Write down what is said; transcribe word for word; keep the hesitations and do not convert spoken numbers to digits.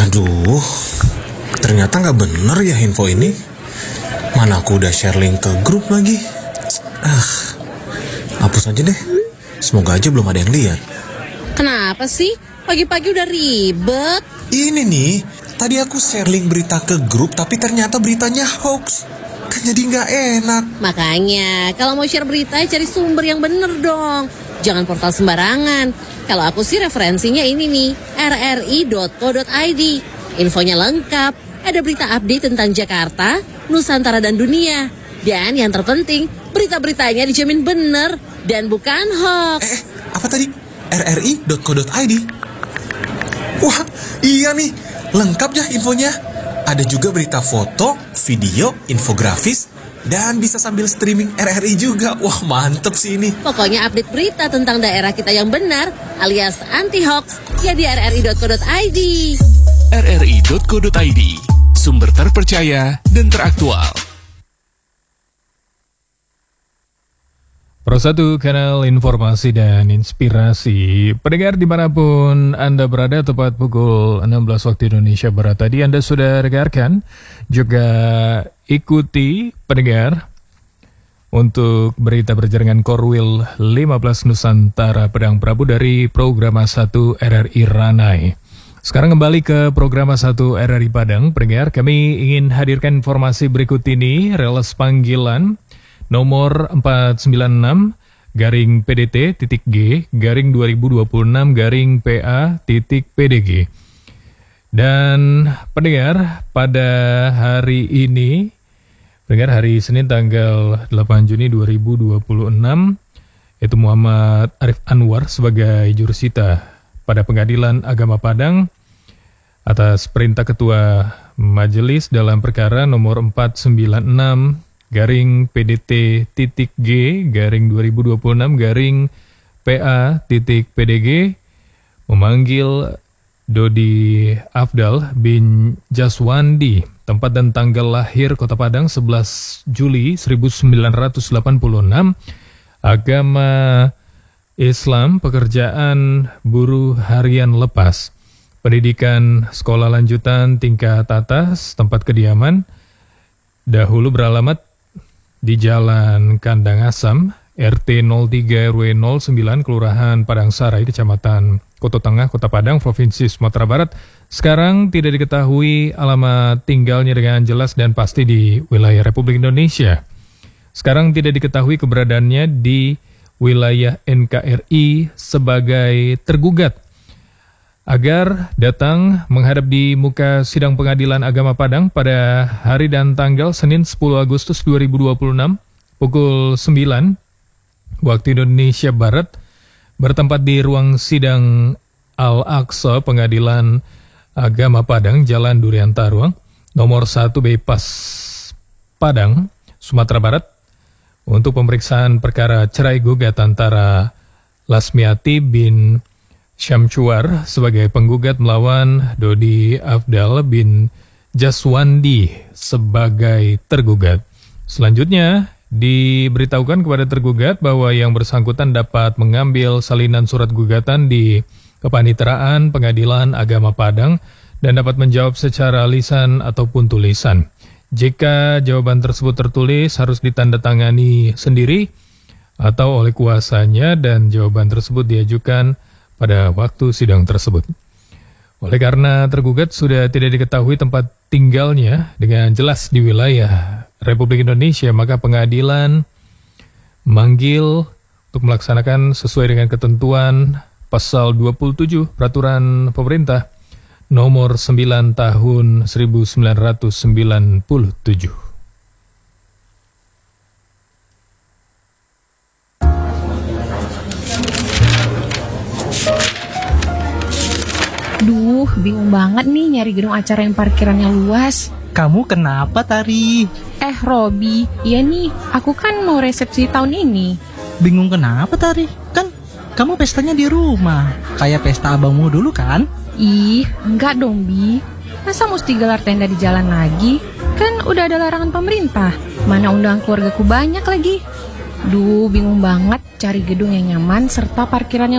Aduh, ternyata nggak bener ya info ini. Mana aku udah share link ke grup lagi. Ah, hapus aja deh. Semoga aja belum ada yang lihat. Kenapa sih? Pagi-pagi udah ribet. Ini nih, tadi aku share link berita ke grup, tapi ternyata beritanya hoax. Kan jadi nggak enak. Makanya, kalau mau share berita, cari sumber yang bener dong. Jangan portal sembarangan. Kalau aku sih referensinya ini nih, r r i dot co dot i d. Infonya lengkap, ada berita update tentang Jakarta, Nusantara dan dunia. Dan yang terpenting, berita-beritanya dijamin bener dan bukan hoax. Eh, apa tadi? r r i dot co dot i d. Wah, iya nih, lengkap ya infonya. Ada juga berita foto, video, infografis, dan bisa sambil streaming R R I juga. Wah, mantep sih ini. Pokoknya update berita tentang daerah kita yang benar, alias anti-hoax, ya di r r i dot co dot i d. r r i dot co dot i d, sumber terpercaya dan teraktual. Pro satu kanal informasi dan inspirasi. Pendengar dimanapun Anda berada, tepat pukul enam belas waktu Indonesia Barat tadi Anda sudah dengarkan. Juga ikuti pendengar untuk berita berjaringan Korwil lima belas Nusantara Pedang Prabu dari Programa satu R R I Ranai. Sekarang kembali ke Programa satu R R I Padang. Pendengar, kami ingin hadirkan informasi berikut ini. Reles panggilan nomor empat sembilan enam garing P D T titik G garing dua ribu dua puluh enam garing P A titik P D G. Dan pendengar, pada hari ini, pendengar hari Senin tanggal delapan Juni dua ribu dua puluh enam, itu Muhammad Arif Anwar sebagai jurusita pada Pengadilan Agama Padang atas perintah Ketua Majelis dalam perkara nomor empat sembilan enam garing P D T titik G garing dua ribu dua puluh enam garing P A titik P D G memanggil Dodi Afdal bin Jaswandi, tempat dan tanggal lahir Kota Padang sebelas Juli seribu sembilan ratus delapan puluh enam, agama Islam, pekerjaan buruh harian lepas, pendidikan sekolah lanjutan tingkat atas, tempat kediaman dahulu beralamat di Jalan Kandang Asam, R T nol tiga R W nol sembilan, Kelurahan Padang Sarai, Kecamatan Koto Tengah, Kota Padang, Provinsi Sumatera Barat. Sekarang tidak diketahui alamat tinggalnya dengan jelas dan pasti di wilayah Republik Indonesia. Sekarang tidak diketahui keberadaannya di wilayah N K R I sebagai tergugat, agar datang menghadap di muka sidang Pengadilan Agama Padang pada hari dan tanggal Senin sepuluh Agustus dua ribu dua puluh enam pukul sembilan waktu Indonesia Barat, bertempat di ruang sidang Al-Aqsa Pengadilan Agama Padang, Jalan Durian Taruang, nomor satu Bypass Padang, Sumatera Barat, untuk pemeriksaan perkara cerai gugat antara Lasmiati bin Syamcuar sebagai penggugat melawan Dodi Afdal bin Jaswandi sebagai tergugat. Selanjutnya, diberitahukan kepada tergugat bahwa yang bersangkutan dapat mengambil salinan surat gugatan di Kepanitraan Pengadilan Agama Padang dan dapat menjawab secara lisan ataupun tulisan. Jika jawaban tersebut tertulis, harus ditandatangani sendiri atau oleh kuasanya, dan jawaban tersebut diajukan pada waktu sidang tersebut. Oleh karena tergugat sudah tidak diketahui tempat tinggalnya dengan jelas di wilayah Republik Indonesia, maka pengadilan manggil untuk melaksanakan sesuai dengan ketentuan pasal dua puluh tujuh Peraturan Pemerintah nomor sembilan tahun seribu sembilan ratus sembilan puluh tujuh. Duh, bingung banget nih nyari gedung acara yang parkirannya luas. Kamu kenapa, Tari? Eh, Robi, iya nih, aku kan mau resepsi tahun ini. Bingung kenapa, Tari? Kan kamu pestanya di rumah, kayak pesta abangmu dulu kan? Ih, enggak dong, Bi. Masa mesti gelar tenda di jalan lagi? Kan udah ada larangan pemerintah. Mana undangan keluargaku banyak lagi. Duh, bingung banget cari gedung yang nyaman serta parkirannya